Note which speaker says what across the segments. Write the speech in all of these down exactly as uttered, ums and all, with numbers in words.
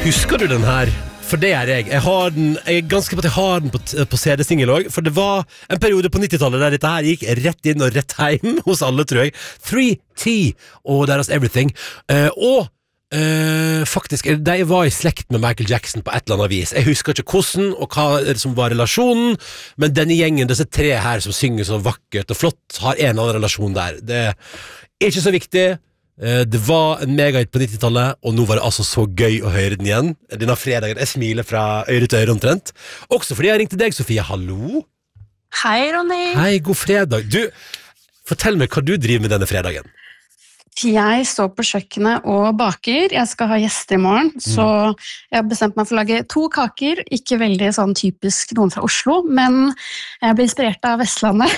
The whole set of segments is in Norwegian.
Speaker 1: Husker du den her? For det er jeg. Jeg, har den, jeg er ganske på at jeg har den på, på C D-singel også. For det var en periode på nittitallet der dette her gikk rett inn og rett hjem hos alle, tror jeg. three T og deres Everything. Uh, og uh, faktisk, de var i slekt med Michael Jackson på et eller annet vis. Jeg husker ikke hvordan og hva som var relasjonen, men denne gjengen, disse tre her som synger så vakkert og flott, har en eller annen relasjon der. Det er ikke så viktig. Det var en megahit på nittitallet, og nå var det altså så gøy å høre den igjen. Denne fredagen, jeg smiler fra øre til øre omtrent. Også fordi jeg ringte deg, Sofie. Hallo?
Speaker 2: Hei, Ronny.
Speaker 1: Hei, god fredag. Du, fortell meg hva du driver med denne fredagen.
Speaker 2: Jeg står på kjøkkenet og baker. Jeg skal ha gjester i morgen, mm. så jeg har bestemt meg for å lage to kaker. Ikke veldig sånn typisk noen fra Oslo, men jeg ble inspirert av Vestlandet.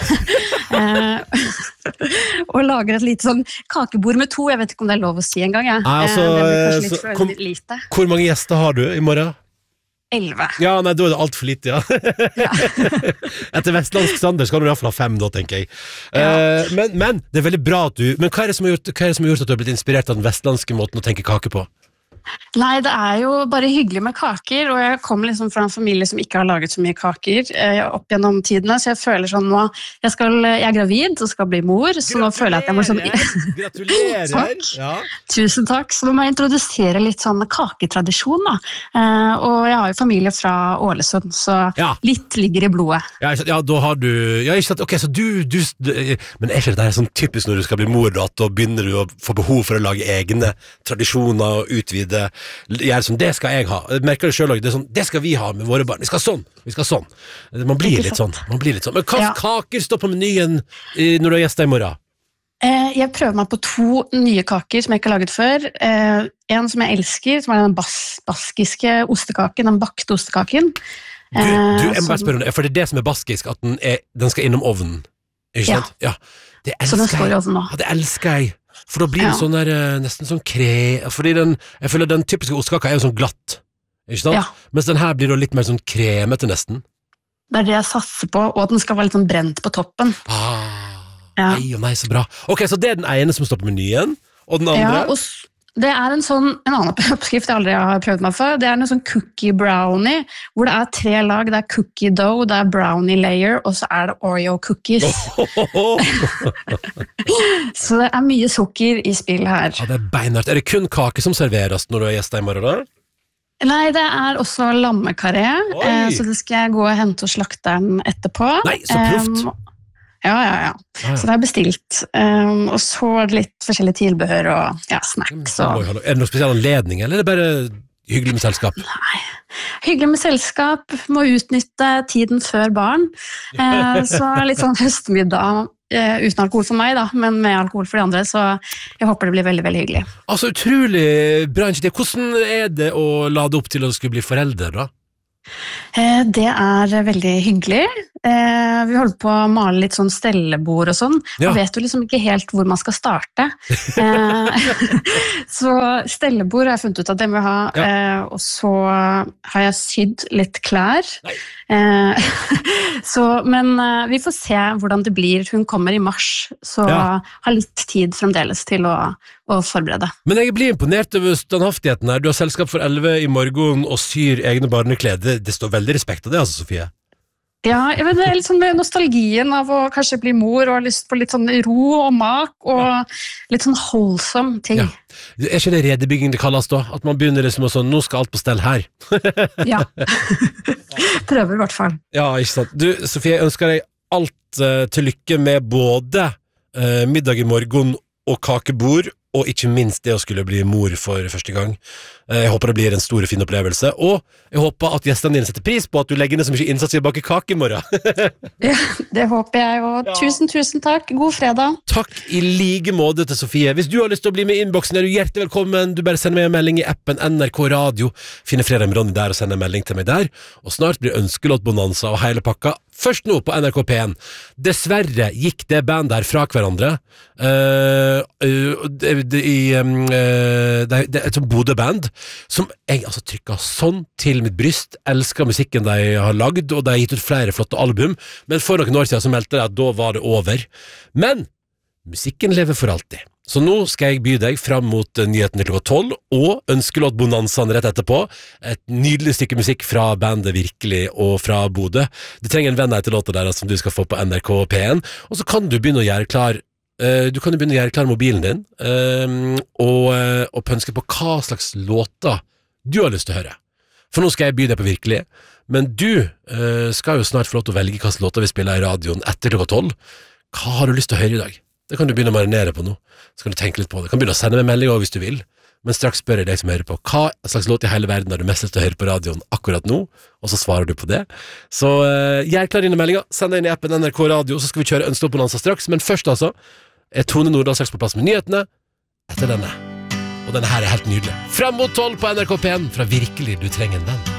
Speaker 2: Og lager et lite sånn kakebord med to. Jeg vet ikke om det er lov å si en gang. Ja.
Speaker 1: Nei, altså,
Speaker 2: det blir kanskje litt
Speaker 1: så,
Speaker 2: for
Speaker 1: kom,
Speaker 2: lite.
Speaker 1: Hvor mange gjester har du i morgen?
Speaker 2: Elve.
Speaker 1: Ja, nei, da er det alt for lite, ja. ja. Etter Vestlandsk Sander skal du i hvert fall ha fem, da, tenker jeg. Ja. Uh, men, men, det er veldig bra at du... Men hva er, det som har gjort, hva er det som har gjort at du har blitt inspirert av den vestlandske måten å tenke kake på?
Speaker 2: Nei, det er jo bare hyggelig med kaker, og jeg kommer liksom fra en familie som ikke har laget så mye kaker eh, opp gjennom tidene, så jeg føler sånn nå, jeg, skal, jeg er gravid og skal bli mor, så nå føler jeg at jeg må sånn...
Speaker 1: Gratulerer!
Speaker 2: Takk.
Speaker 1: Ja.
Speaker 2: Tusen takk, så nå må jeg introdusere litt sånn kaketradisjon da, eh, og jeg har jo familie fra Ålesund, så ja. Litt ligger i blodet.
Speaker 1: Ja, ja, da har du... Ja, ikke sant, ok, så du, du... Men er ikke det der sånn typisk når du skal bli mor, da, at da begynner du å få behov for å lage egne tradisjoner og utvide gjør sånn, det skal jeg ha. Jeg merker det selv også, det er sånn, det skal vi ha med våre barn. Vi skal sånn, vi skal sånn. Man blir litt sånn, man blir litt sånn. Men hva ja. Kaker står på menyen når du har gjester i morgen?
Speaker 2: Eh, jeg prøver meg på to nye kaker som jeg ikke har laget før. Eh, en som jeg elsker, som er den bas baskiske ostekaken, den bakte ostekaken.
Speaker 1: Du, du jeg må bare spørre om det, for det er det som er baskisk, at den, er, den skal innom ovnen. Ikke sant? Ja. Ja. Det elsker
Speaker 2: så den står i ovnen nå.
Speaker 1: Ja, det elsker jeg. For da blir det ja. Sånn der, nesten sånn kre... Fordi den, jeg føler den typiske ostkaka er jo sånn glatt, ikke sant? Ja. Mens den her blir da litt mer sånn kremete nesten. Det
Speaker 2: er det jeg satser på, og at den skal være litt sånn brent på toppen.
Speaker 1: Ah, ja. Nei og nei, så bra. Ok, så det er den ene som står på menyen, og den andre?
Speaker 2: Ja, og det er en sånn, en annen oppskrift jeg aldri har prøvd meg for. Det er en sånn cookie brownie, hvor det er tre lag. Det er cookie dough, det er brownie layer, og så er det Oreo cookies. Så det er mye sukker i spill her.
Speaker 1: Ja, det er beinhardt. Er det kun kake som serveres når du er gjester i morgen da?
Speaker 2: Nei, det er også lammekaré, eh, så det skal jeg gå og hente og slakte den etterpå.
Speaker 1: Nei, så proft. Um,
Speaker 2: Ja, ja, ja. Ah, ja. Så det er bestilt. Um, og så er det litt forskjellige tilbehør og ja, snacks. Og...
Speaker 1: Er det noen spesiell anledning, eller er det bare hyggelig med selskap?
Speaker 2: Nei, hyggelig med selskap, må utnytte tiden før barn. Uh, så litt sånn høstmiddag uh, uten alkohol for meg, da, men med alkohol for de andre, så jeg håper det blir veldig, veldig hyggelig.
Speaker 1: Altså, utrolig bra. Hvordan er det å lade opp til å skulle bli forelder, da?
Speaker 2: Det er veldig hyggelig. Vi holder på å male litt sånn stellebord og sånn. Ja. Man vet jo liksom ikke helt hvor man skal starte. Så stellebord har jeg funnet ut at det må jeg ha. Ja. Og så har jeg sydd litt klær. Nei. Så, men vi får se hvordan det blir. Hun kommer i mars, så ja. Har litt tid fremdeles til å, å forberede.
Speaker 1: Men jeg blir imponert over standhaftigheten her. Du har selskap for elleve i morgen og syr egne barneklede. Det står veldig respekt av det, altså, Sofie.
Speaker 2: Ja, jeg vet, det er litt sånn med nostalgien av å kanskje bli mor og har lyst på litt sånn ro og mak og ja. Litt sånn holdsom ting. Ja.
Speaker 1: Er ikke det redebygging det kalles da? At man begynner liksom å sånn, nå skal alt på stell her.
Speaker 2: Ja, prøver i hvert fall.
Speaker 1: Ja, ikke sant. Du, Sofie, jeg ønsker deg alt uh, til lykke med både uh, middag i morgen og kakebord, og ikke minst det å skulle bli mor for første gang. Jeg håper det blir en stor og fin opplevelse, og jeg håper at gjestene dine setter pris på at du legger ned så mye innsats i å bake kake i morgen.
Speaker 2: Ja, det håper jeg, og tusen, tusen takk. God fredag.
Speaker 1: Takk i like måte til Sofie. Hvis du har lyst til å bli med i innboksen, er du hjertelig velkommen. Du bare sender meg en melding i appen N R K Radio. Finner Fredag med Ronny der og sender en melding til meg der. Og snart blir ønskelåtbonanza og hele pakka. Først nå på N R K P en. Dessverre gikk det band der fra hverandre. Uh, uh, det, det, i, um, uh, det, det er et sånt Bodø-band som jeg altså trykker sånn til mitt bryst. Elsker musikken de har lagd, og de har gitt ut flere flotte album. Men for noen år siden så meldte de at da var det over. Men musikken lever for alltid. Så nå skal jeg by deg fram mot nyhetene klokka tolv, og ønskelåtbonanzaen rett etterpå. Et nydelig stykke musikk fra bandet Virkelig og fra Bodø. Du trenger en venn etter låta der som du skal få på N R K P en, og så kan du begynne å gjøre klar uh, du kan jo begynne å gjøre klar mobilen din, uh, og, uh, og pønske på hva slags låter du har lyst til å høre. For nå skal jeg by deg på Virkelig, men du uh, skal jo snart få lov til å velge hva slags låter vi spiller i radioen etter klokka tolv. Hva har du lyst til å høre i dag? Det kan du begynne å marinere på nå. Så kan du tenke litt på det. Du kan begynne å sende meg melding også hvis du vil. Men straks spør jeg deg som hører på, hva slags låt i hele verden har du mest lyst til å høre på radioen akkurat nå? Og så svarer du på det. Så uh, gjør klar dine meldinger. Send deg inn i appen N R K Radio, så skal vi kjøre ønskelåtbonanza straks. Men først altså, er Tone Nordahl straks på plass med nyhetene etter denne. Og denne her er helt nydelig. Frem mot tolv på N R K P en, fra Virkelig, du trenger en venn.